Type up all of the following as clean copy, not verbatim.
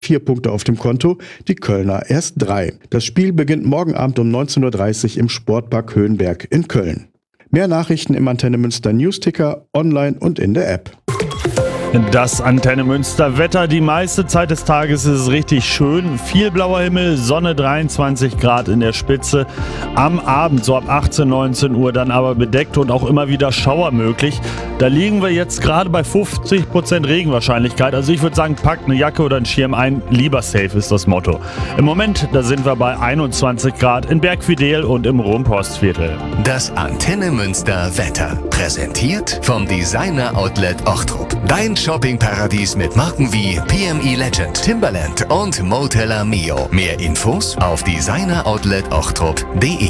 4 Punkte auf dem Konto, die Kölner erst 3. Das Spiel beginnt morgen Abend um 19:30 Uhr im Sportpark Höhenberg in Köln. Mehr Nachrichten im Antenne Münster Newsticker, online und in der App. Das Antenne Münster Wetter. Die meiste Zeit des Tages ist es richtig schön. Viel blauer Himmel, Sonne 23 Grad in der Spitze. Am Abend, so ab 18, 19 Uhr, dann aber bedeckt und auch immer wieder Schauer möglich. Da liegen wir jetzt gerade bei 50% Regenwahrscheinlichkeit. Also ich würde sagen, packt eine Jacke oder einen Schirm ein. Lieber safe ist das Motto. Im Moment, da sind wir bei 21 Grad in Bergfidel und im Rumpostviertel. Das Antenne Münster Wetter. Präsentiert vom Designer Outlet Ochtrup. Dein Shoppingparadies mit Marken wie PME Legend, Timberland und Motella Mio. Mehr Infos auf designeroutletOchtrup.de.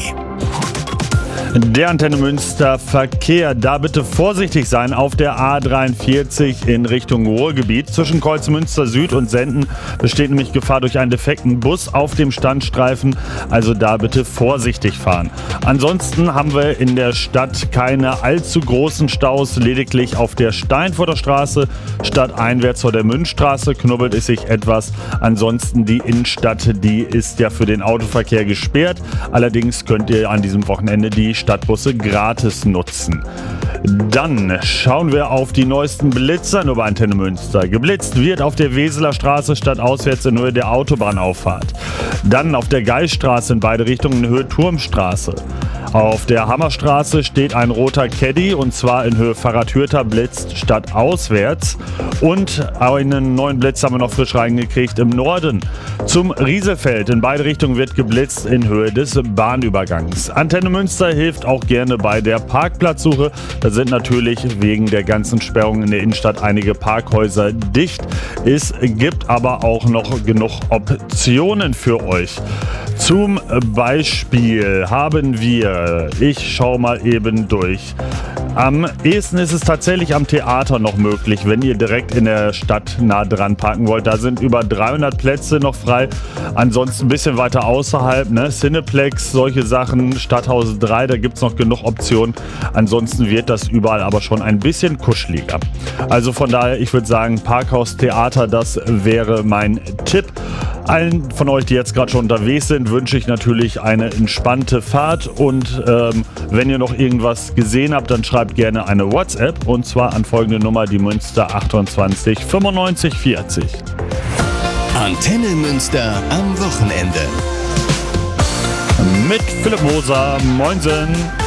Der Antenne Münster Verkehr, da bitte vorsichtig sein auf der A43 in Richtung Ruhrgebiet. Zwischen Kreuzmünster Süd und Senden besteht nämlich Gefahr durch einen defekten Bus auf dem Standstreifen, also da bitte vorsichtig fahren. Ansonsten haben wir in der Stadt keine allzu großen Staus, lediglich auf der Steinfurter Straße stadteinwärts vor der Münzstraße knubbelt es sich etwas. Ansonsten die Innenstadt, die ist ja für den Autoverkehr gesperrt. Allerdings könnt ihr an diesem Wochenende die Stadtbusse gratis nutzen. Dann schauen wir auf die neuesten Blitzer über Antenne Münster. Geblitzt wird auf der Weseler Straße stadtauswärts in Höhe der Autobahnauffahrt. Dann auf der Geiststraße in beide Richtungen in Höhe Turmstraße. Auf der Hammerstraße steht ein roter Caddy und zwar in Höhe Fahrradhürter blitzt stadtauswärts. Und einen neuen Blitz haben wir noch frisch reingekriegt im Norden. Zum Rieselfeld in beide Richtungen wird geblitzt in Höhe des Bahnübergangs. Antenne Münster hilft auch gerne bei der Parkplatzsuche. Da sind natürlich wegen der ganzen Sperrungen in der Innenstadt einige Parkhäuser dicht. Es gibt aber auch noch genug Optionen für euch. Zum Beispiel haben wir, ich schaue mal eben durch. Am ehesten ist es tatsächlich am Theater noch möglich, wenn ihr direkt in der Stadt nah dran parken wollt. Da sind über 300 Plätze noch frei. Ansonsten ein bisschen weiter außerhalb, ne? Cineplex, solche Sachen, Stadthaus 3, da gibt es noch genug Optionen. Ansonsten wird das überall aber schon ein bisschen kuscheliger. Also von daher, ich würde sagen, Parkhaus, Theater, das wäre mein Tipp. Allen von euch, die jetzt gerade schon unterwegs sind, wünsche ich natürlich eine entspannte Fahrt und wenn ihr noch irgendwas gesehen habt, dann schreibt gerne eine WhatsApp und zwar an folgende Nummer, die Münster 28 95 40. Antenne Münster am Wochenende. Mit Philipp Moser. Moinsen.